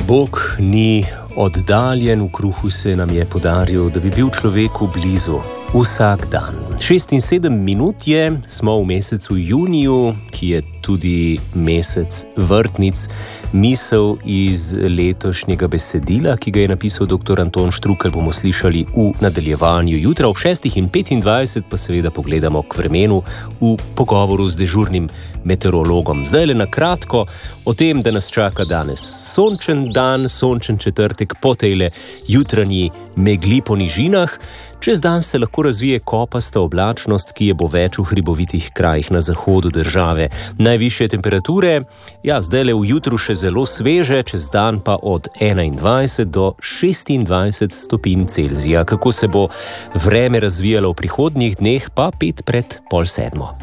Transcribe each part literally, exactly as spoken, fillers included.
Bog ni oddaljen, v kruhu se nam je podaril, da bi bil človeku blizu vsak dan. Šest in sedem minut je, smo v mesecu juniju, ki je tudi mesec vrtnic. Misel iz letošnjega besedila, ki ga je napisal doktor Anton Štrukelj, bomo slišali v nadaljevanju jutra ob šestih in petindvajset, pa seveda pogledamo k vremenu v pogovoru z dežurnim meteorologom. Zdaj le na kratko o tem, da nas čaka danes sončen dan, sončen četrtek po tejle jutranji megli po nižinah. Čez dan se lahko razvije kopasta oblačnost, ki je bo več v hribovitih krajih na zahodu države. Najvišje temperature, ja, zdaj le v jutru še zelo sveže, čez dan pa od enaindvajset do šestindvajset stopinj Celzija. Kako se bo vreme razvijalo v prihodnjih dneh, pa pet pred pol sedmo.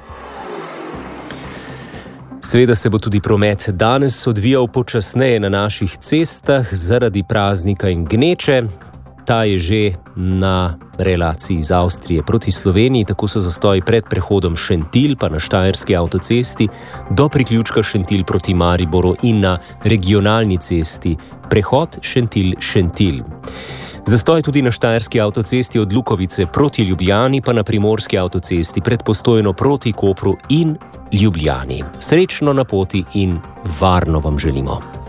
Seveda se bo tudi promet danes odvijal počasneje na naših cestah zaradi praznika in gneče. Ta je že na relaciji iz Avstrije proti Sloveniji, tako so zastoji pred prehodom Šentilj, pa na Štajerski avtocesti, do priključka Šentilj proti Mariboru in na regionalni cesti prehod Šentilj-Šentilj. Zastoj tudi na Štajerski avtocesti od Lukovice proti Ljubljani, pa na Primorski avtocesti pred Postojno proti Kopru in Ljubljani. Srečno na poti in varno vam želimo.